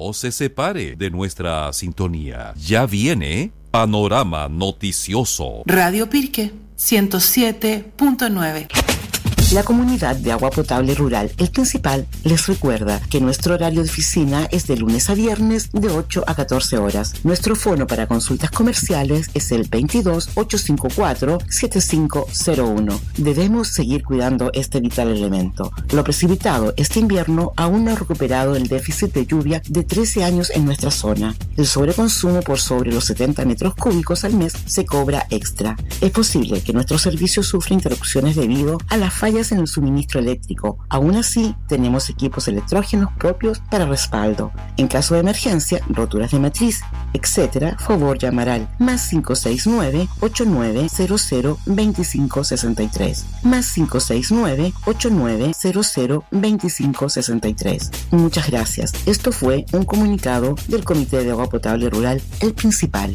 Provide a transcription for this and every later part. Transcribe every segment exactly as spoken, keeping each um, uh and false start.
No se separe de nuestra sintonía. Ya viene Panorama Noticioso. Radio Pirque ciento siete punto nueve. La Comunidad de Agua Potable Rural El Principal les recuerda que nuestro horario de oficina es de lunes a viernes de ocho a catorce horas. Nuestro fono para consultas comerciales es el veintidós, ochocientos cincuenta y cuatro, setenta y cinco cero uno. Debemos seguir cuidando este vital elemento. Lo precipitado este invierno aún no ha recuperado el déficit de lluvia de trece años en nuestra zona. El sobreconsumo por sobre los setenta metros cúbicos al mes se cobra extra. Es posible que nuestro servicio sufra interrupciones debido a la falla en el suministro eléctrico. Aún así, tenemos equipos electrógenos propios para respaldo. En caso de emergencia, roturas de matriz, etcétera, favor llamar al más cinco seis nueve, ocho nueve cero cero, dos cinco seis tres. Más cinco seis nueve, ocho nueve cero cero, dos cinco seis tres. Muchas gracias. Esto fue un comunicado del Comité de Agua Potable Rural El Principal.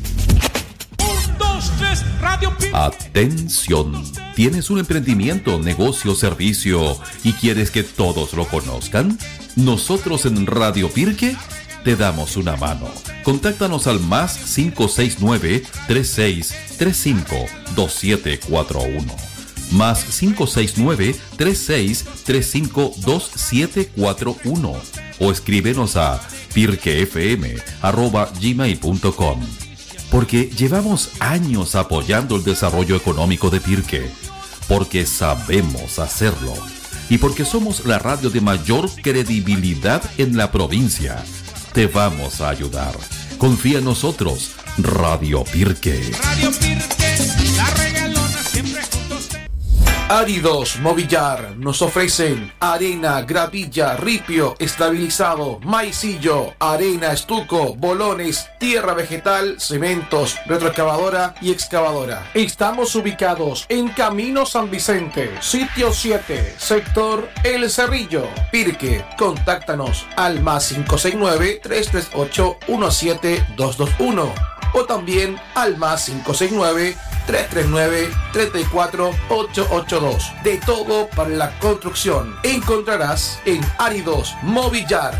Atención, ¿tienes un emprendimiento, negocio, servicio y quieres que todos lo conozcan? Nosotros en Radio Pirque te damos una mano. Contáctanos al más cinco seis nueve, tres seis tres cinco, dos siete cuatro uno. Más cinco seis nueve, tres seis tres cinco, dos siete cuatro uno. O escríbenos a pirquefm arroba gmail punto com. Porque llevamos años apoyando el desarrollo económico de Pirque, porque sabemos hacerlo y porque somos la radio de mayor credibilidad en la provincia. Te vamos a ayudar. Confía en nosotros, Radio Pirque. Radio Pirque, la regalona siempre juntos. Áridos Movillar nos ofrecen arena, gravilla, ripio, estabilizado, maicillo, arena, estuco, bolones, tierra vegetal, cementos, retroexcavadora y excavadora. Estamos ubicados en Camino San Vicente, sitio siete, sector El Cerrillo, Pirque. Contáctanos al más cinco seis nueve, tres tres ocho, uno siete dos dos uno o también al más cinco seis nueve, tres tres nueve, tres cuatro ocho ocho dos. De todo para la construcción encontrarás en Áridos Movillar.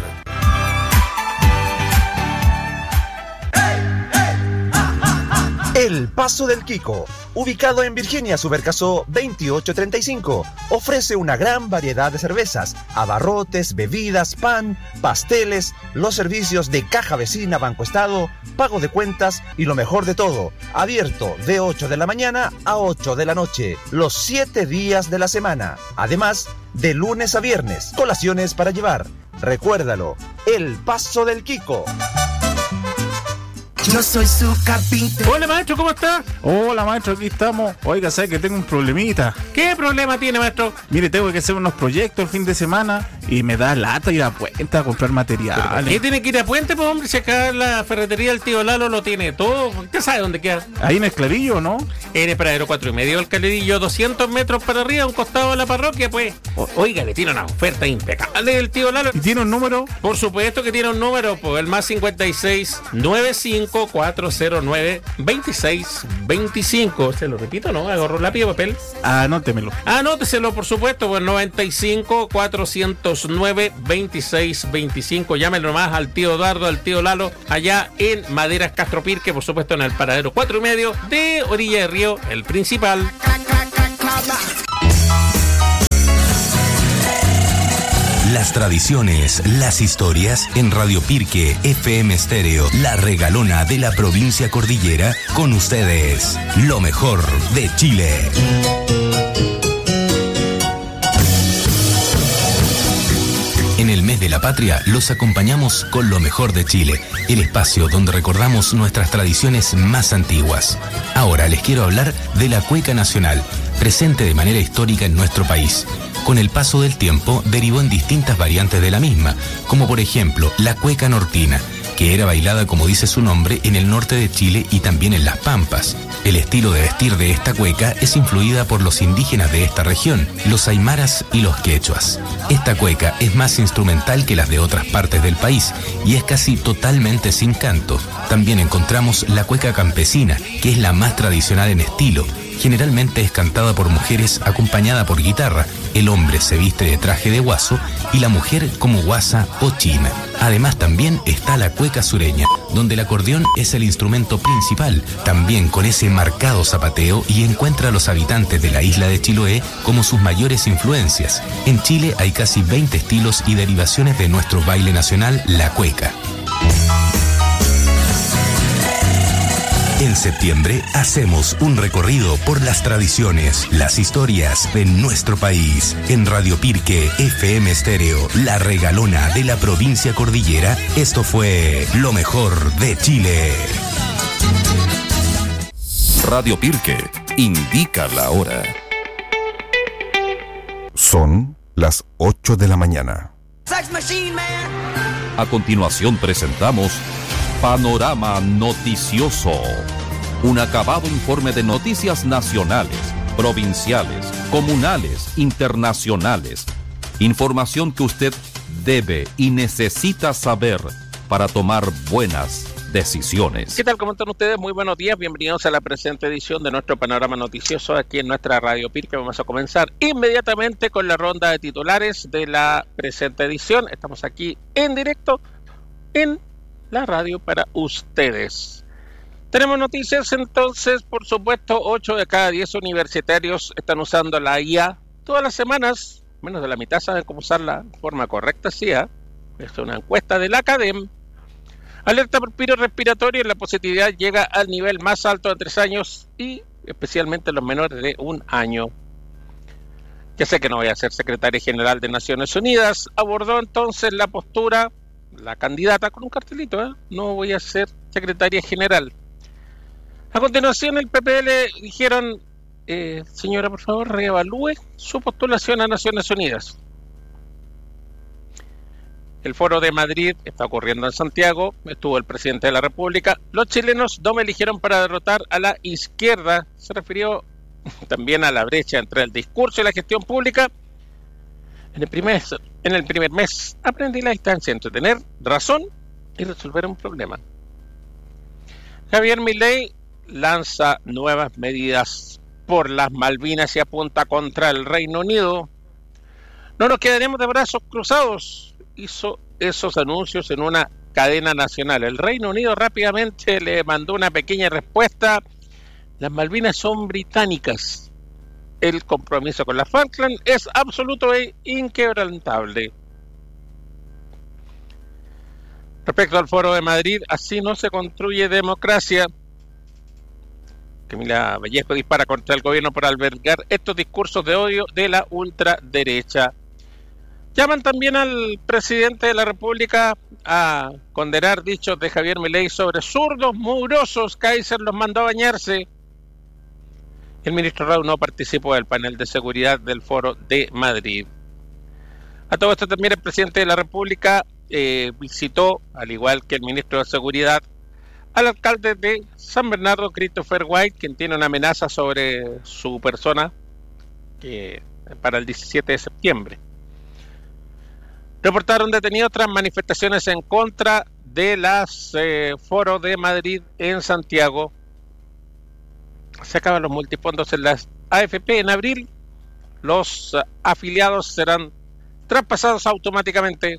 El Paso del Quico, ubicado en Virginia Subercaso veintiocho treinta y cinco, ofrece una gran variedad de cervezas, abarrotes, bebidas, pan, pasteles, los servicios de caja vecina, Banco Estado, pago de cuentas y lo mejor de todo, abierto de ocho de la mañana a ocho de la noche, los siete días de la semana. Además, de lunes a viernes, colaciones para llevar. Recuérdalo, El Paso del Quico. Yo soy su carpintero. Hola maestro, ¿cómo está? Hola maestro, aquí estamos. Oiga, ¿sabe que tengo un problemita? ¿Qué problema tiene, maestro? Mire, tengo que hacer unos proyectos el fin de semana y me da lata ir a Puente a comprar material. ¿Qué tiene que ir a Puente, pues hombre? Si acá la ferretería del tío Lalo lo tiene todo. ¿Usted sabe dónde queda? Ahí en el Clarillo, ¿no? En el paradero cuatro y medio del Clarillo, doscientos metros para arriba, a un costado de la parroquia, pues. O, oiga, le tiene una oferta impecable del tío Lalo. ¿Y tiene un número? Por supuesto que tiene un número, pues el más cincuenta y seis, noventa y cinco, cuatro cero nueve, veintiséis veinticinco. Se lo repito, ¿no? Agarro lápiz y papel. Anótemelo. Anóteselo, por supuesto, pues noventa y cinco, cuatrocientos nueve, veintiséis veinticinco. Llámenlo nomás al tío Eduardo, al tío Lalo, allá en Maderas Castro Pirque, por supuesto en el paradero cuatro y medio de Orilla de Río, el Principal. Las tradiciones, las historias en Radio Pirque F M Estéreo, la regalona de la provincia cordillera, con ustedes, lo mejor de Chile. En el mes de la patria los acompañamos con lo mejor de Chile, el espacio donde recordamos nuestras tradiciones más antiguas. Ahora les quiero hablar de la cueca nacional, presente de manera histórica en nuestro país. Con el paso del tiempo derivó en distintas variantes de la misma, como por ejemplo la cueca nortina, que era bailada, como dice su nombre, en el norte de Chile y también en las Pampas. El estilo de vestir de esta cueca es influida por los indígenas de esta región, los aymaras y los quechuas. Esta cueca es más instrumental que las de otras partes del país y es casi totalmente sin canto. También encontramos la cueca campesina, que es la más tradicional en estilo, Generalmente es cantada por mujeres acompañada por guitarra. El hombre se viste de traje de guaso y la mujer como guasa o china. Además también está la cueca sureña, donde el acordeón es el instrumento principal, también con ese marcado zapateo, y encuentra a los habitantes de la isla de Chiloé como sus mayores influencias. En Chile hay casi veinte estilos y derivaciones de nuestro baile nacional, la cueca. En septiembre hacemos un recorrido por las tradiciones, las historias de nuestro país. En Radio Pirque F M Estéreo, la regalona de la provincia cordillera, esto fue lo mejor de Chile. Radio Pirque indica la hora. Son las ocho de la mañana. A continuación presentamos Panorama Noticioso, un acabado informe de noticias nacionales, provinciales, comunales, internacionales. Información que usted debe y necesita saber para tomar buenas decisiones. ¿Qué tal? ¿Cómo están ustedes? Muy buenos días. Bienvenidos a la presente edición de nuestro Panorama Noticioso aquí en nuestra Radio Pirque. Vamos a comenzar inmediatamente con la ronda de titulares de la presente edición. Estamos aquí en directo en la radio para ustedes. Tenemos noticias entonces, por supuesto, ocho de cada diez universitarios están usando la I A todas las semanas, menos de la mitad saben cómo usarla de forma correcta, sí, ¿eh? Es una encuesta de la Academ. Alerta por virus respiratorio y la positividad llega al nivel más alto de tres años y especialmente los menores de un año. Ya sé que no voy a ser secretaria general de Naciones Unidas, abordó entonces la postura la candidata con un cartelito, ¿eh? No voy a ser secretaria general. A continuación el P P L dijeron, eh, señora, por favor, reevalúe su postulación a Naciones Unidas. El Foro de Madrid está ocurriendo en Santiago, estuvo el presidente de la República. Los chilenos no me eligieron para derrotar a la izquierda. Se refirió también a la brecha entre el discurso y la gestión pública. En el primer, en el primer mes aprendí la distancia entre tener razón y resolver un problema. Javier Milei lanza nuevas medidas por las Malvinas y apunta contra el Reino Unido. No nos quedaremos de brazos cruzados. Hizo esos anuncios en una cadena nacional. El Reino Unido rápidamente le mandó una pequeña respuesta. Las Malvinas son británicas. El compromiso con la Falkland es absoluto e inquebrantable. Respecto al Foro de Madrid, así no se construye democracia. Camila Vallejo dispara contra el gobierno por albergar estos discursos de odio de la ultraderecha. Llaman también al presidente de la República a condenar dichos de Javier Milei sobre zurdos mugrosos. Kaiser los mandó a bañarse. El ministro Raúl no participó del panel de seguridad del Foro de Madrid. A todo esto también el presidente de la República eh, visitó, al igual que el ministro de Seguridad, al alcalde de San Bernardo, Christopher White, quien tiene una amenaza sobre su persona que, para el diecisiete de septiembre. Reportaron detenidos tras manifestaciones en contra de las eh, Foro de Madrid en Santiago. Se acaban los multifondos en las A F P en abril. Los uh, afiliados serán traspasados automáticamente.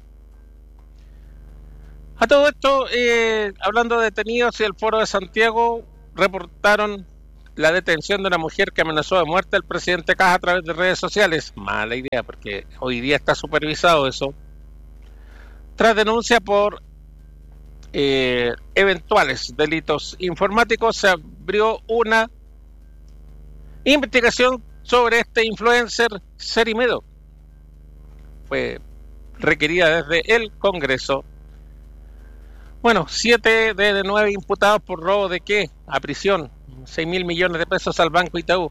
A todo esto, eh, hablando de detenidos y el Foro de Santiago, reportaron la detención de una mujer que amenazó de muerte al presidente Caja a través de redes sociales. Mala idea, porque hoy día está supervisado eso. Tras denuncia por eh, eventuales delitos informáticos, se abrió una investigación sobre este influencer Cerimedo. Fue requerida desde el Congreso. Bueno, siete de nueve imputados por robo de qué? A prisión. seis mil millones de pesos al Banco Itaú.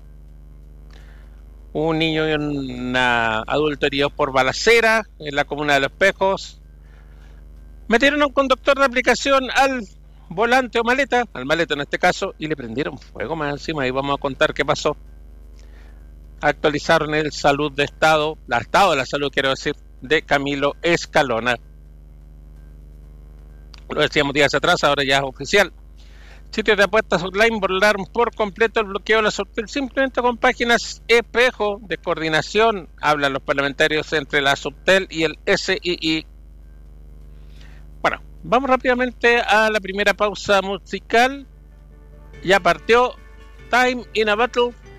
Un niño y un adulto heridos por balacera en la comuna de Los Pejos. Metieron a un conductor de aplicación al volante o maleta, al maleta en este caso, y le prendieron fuego más encima. Y vamos a contar qué pasó. Actualizaron el salud de estado, el estado de la salud, quiero decir, de Camilo Escalona. Lo decíamos días atrás, ahora ya es oficial. Sitios de apuestas online borraron por completo el bloqueo de la Subtel simplemente con páginas espejo de coordinación. Hablan los parlamentarios entre la Subtel y el S I I. Bueno, vamos rápidamente a la primera pausa musical. Ya partió Time in a Battle